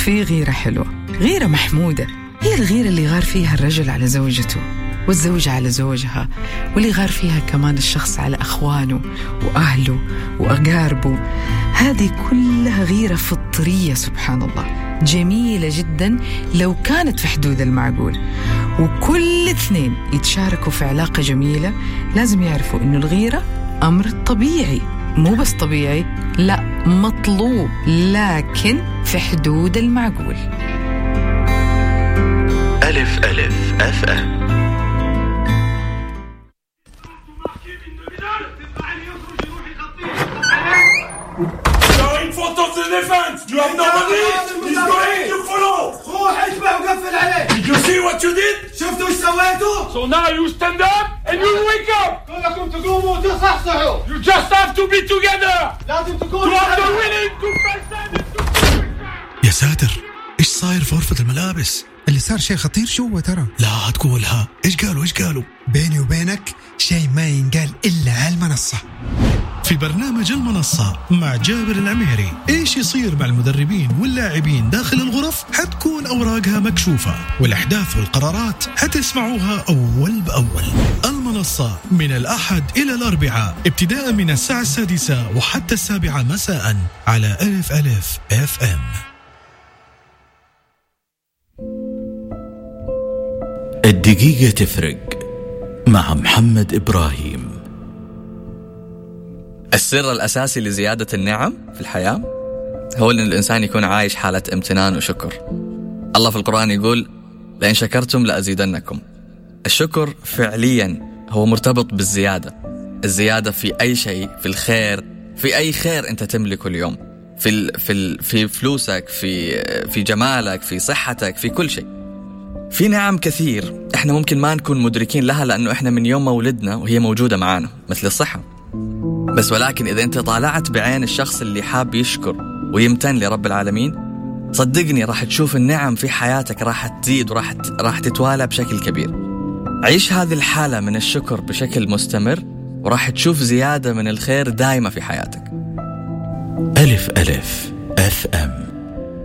في غيرة حلوة، غيرة محمودة، هي الغيرة اللي غار فيها الرجل على زوجته والزوجة على زوجها، واللي غار فيها كمان الشخص على أخوانه وأهله وأقاربه. هذه كلها غيرة فطرية سبحان الله، جميلة جدا لو كانت في حدود المعقول. وكل اثنين يتشاركوا في علاقة جميلة لازم يعرفوا إنه الغيرة أمر طبيعي، مو بس طبيعي، لا مطلوب، لكن في حدود المعقول. ألف ألف أف أم. You have nobody. He's going to follow. روح اشبع وقفل عليه. Did you see what you did? شفتوا ايش سويتوا؟ So now you stand up and you wake up. كلكم تقوموا وتصحصحوا. You just have to be together. لازم تكونوا You have the willing to present it. يا ساتر، ايش صاير في غرفة الملابس؟ اللي صار شيء خطير. شو ترى؟ لا تقولها. ايش قالوا؟ بيني وبينك شيء ما ينقال إلا على المنصة. في برنامج المنصة مع جابر العميري، ايش يصير مع المدربين واللاعبين داخل الغرف حتكون أوراقها مكشوفة، والأحداث والقرارات حتسمعوها أول بأول. المنصة من الأحد إلى الأربعاء ابتداء من الساعة 6 وحتى 7 مساء على ألف ألف اف ام. الدقيقة تفرق مع محمد إبراهيم. السر الأساسي لزيادة النعم في الحياة هو أن الإنسان يكون عايش حالة امتنان وشكر. الله في القرآن يقول لئن شكرتم لأزيدنكم. الشكر فعليا هو مرتبط بالزيادة، الزيادة في أي شيء، في الخير، في أي خير أنت تملكه اليوم، في فلوسك، في جمالك، في صحتك، في كل شيء. في نعم كثير إحنا ممكن ما نكون مدركين لها لأنه إحنا من يوم ما ولدنا وهي موجودة معانا، مثل الصحة. بس ولكن إذا أنت طالعت بعين الشخص اللي حاب يشكر ويمتن لرب العالمين، صدقني راح تشوف النعم في حياتك راح تزيد وراح تتوالى بشكل كبير. عيش هذه الحالة من الشكر بشكل مستمر وراح تشوف زيادة من الخير دائما في حياتك. ألف ألف أف أم.